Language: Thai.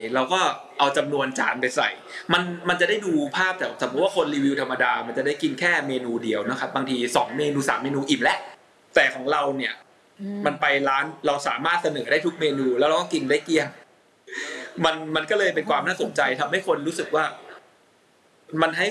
เราก็เอาจำนวนจานไปใส่มันจะได้ดูภาพแต่สมมติว่าคนรีวิวธรรมดามันจะได้กินแค่เมนูเดียวนะครับบางที2เมนู3เมนูอิ่มแล้วแต่ของเราเนี่ยมันไปร้านเราสามารถเสนอได้ทุกเมนูแล้วเราก็กินได้เกลี้ยงมันก็เลยเป็นความน่าสนใจทำให้คนรู้สึกว่ามันให้